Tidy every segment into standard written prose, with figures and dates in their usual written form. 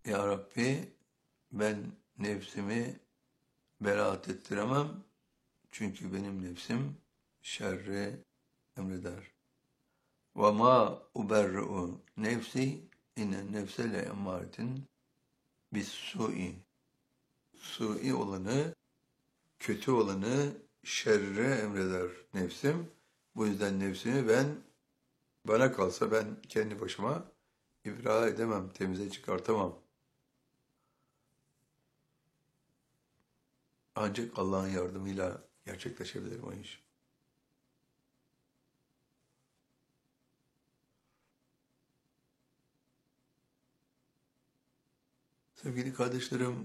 Ya Rabbi, ben nefsimi beraat ettiremem. Çünkü benim nefsim şerri emreder. Ve ma uberri'u nefsi inen nefse le emmâretin bis su'i. Su'i olanı, kötü olanı şerre emreder nefsim. Bu yüzden nefsimi bana kalsa ben kendi başıma ibra edemem, temize çıkartamam. Ancak Allah'ın yardımıyla gerçekleşebilir o iş. Sevgili kardeşlerim,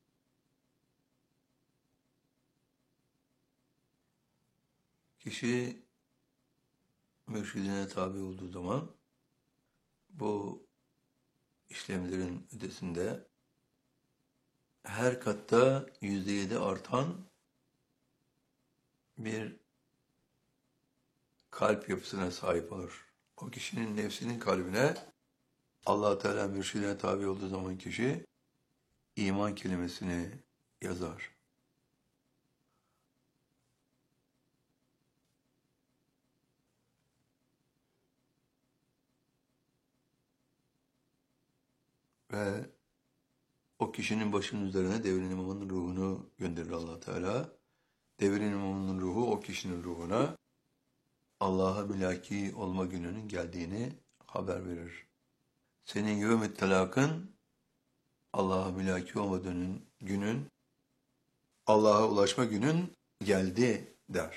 kişi mürşidine tabi olduğu zaman bu işlemlerin ötesinde her katta %7 artan bir kalp yapısına sahip olur. O kişinin nefsinin kalbine Allah Teala mürşidine tabi olduğu zaman kişi iman kelimesini yazar. Ve o kişinin başının üzerine devrin imamının ruhunu gönderir Allah Teala. Devrin imamının ruhu o kişinin ruhuna Allah'a mülaki olma gününün geldiğini haber verir. Senin yevm-i telakın Allah'a mülaki olma günün, Allah'a ulaşma günün geldi der.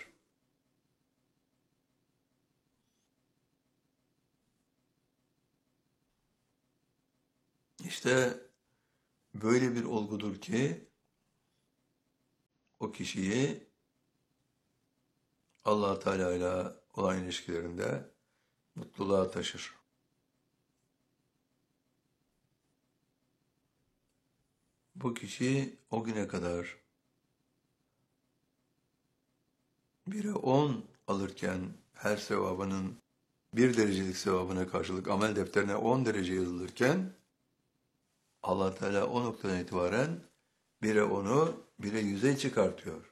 İşte böyle bir olgudur ki o kişiyi Allah Teala ile olan ilişkilerinde mutluluğa taşır. Bu kişi o güne kadar 1'e 10 alırken her sevabının 1 derecelik sevabına karşılık amel defterine 10 derece yazılırken Allah Teala o noktadan itibaren 1'e 10'u 1'e 100'e çıkartıyor.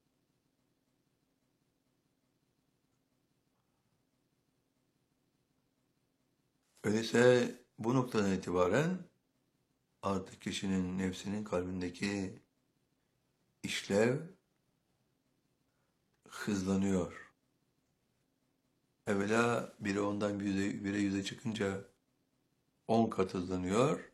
Öyleyse bu noktadan itibaren artık kişinin nefsinin kalbindeki işlev hızlanıyor. Evvela 1'e 10'dan 1'e 100'e çıkınca 10 kat hızlanıyor.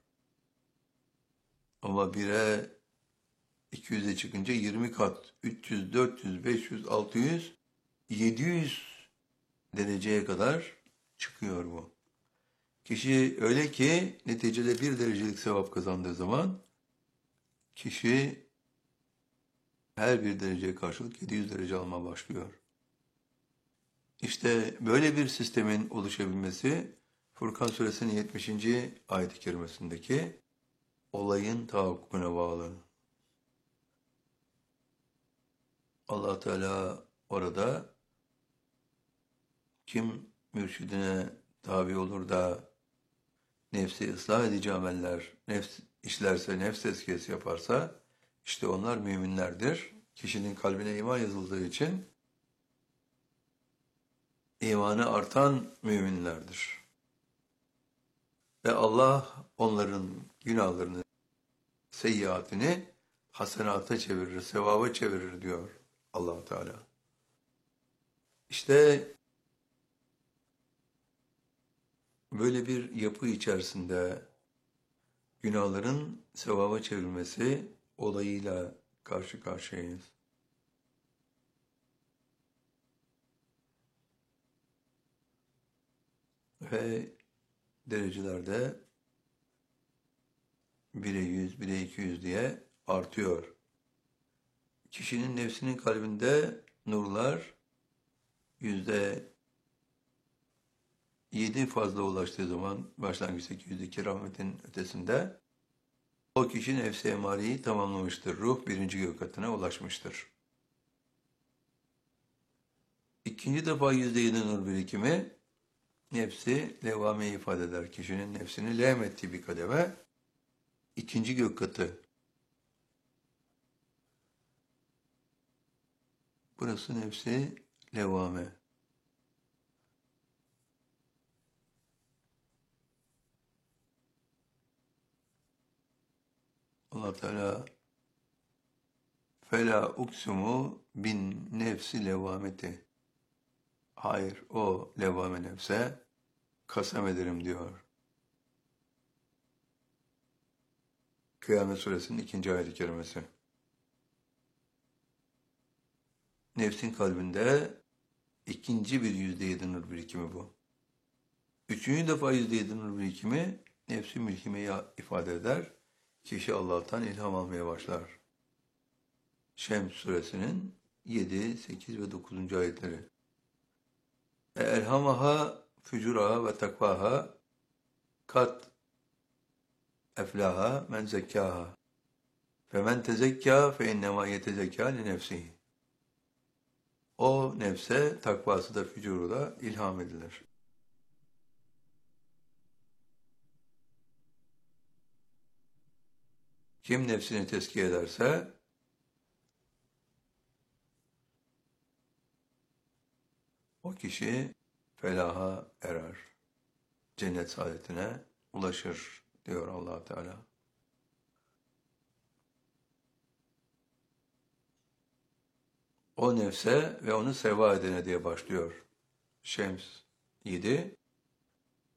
Ama 1'e 200'e çıkınca 20 kat, 300, 400, 500, 600, 700 dereceye kadar çıkıyor bu. Kişi öyle ki neticede 1 derecelik sevap kazandığı zaman kişi her bir dereceye karşılık 700 derece almaya başlıyor. İşte böyle bir sistemin oluşabilmesi Furkan Suresinin 70. ayet-i kerimesindeki olayın tahakkukuna bağlı. Allah Teala orada kim mürşidine tabi olur da nefsi ıslah edici ameller işlerse, nefs tezkiyesi yaparsa işte onlar müminlerdir. Kişinin kalbine iman yazıldığı için imanı artan müminlerdir. Ve Allah onların günahlarını, seyyiatini hasenata çevirir, sevaba çevirir diyor Allah Teala. İşte böyle bir yapı içerisinde günahların sevaba çevrilmesi olayıyla karşı karşıyayız. Ve derecelerde 1'e 100, 1'e 200 diye artıyor. Kişinin nefsinin kalbinde nurlar %7 fazla ulaştığı zaman başlangıçtaki %2 rahmetin ötesinde o kişi nefsi emareyi tamamlamıştır. Ruh 1. gök katına ulaşmıştır. İkinci defa %7 nur birikimi nefsi levvameyi ifade eder. Kişinin nefsini levm ettiği bir kademe. ikinci gök katı. Burası nefsi levvame. Allah Teala fela uksimu bin nefsi levvameti. Hayır, o levvame nefse kasem ederim diyor. Kıyamet Suresinin 2. ayet-i kerimesi. Nefsin kalbinde ikinci bir %7 nur birikimi bu. Üçüncü defa %7 nur birikimi nefsi mülkimeyi ifade eder. Kişi Allah'tan ilham almaya başlar. Şems Suresinin 7, 8 ve 9. ayetleri. Elhamaha fücuraha ve takvaha kat eflaha men zekkaha fe men tezekka fe innema yetezekka li nefsihi. O nefse takvası da fücuru da ilham edilir. Kim nefsini tezkiye ederse o kişi felaha erer. Cennet saadetine ulaşır diyor Allah Teala. O nefse ve onu seva edene diye başlıyor. Şems 7,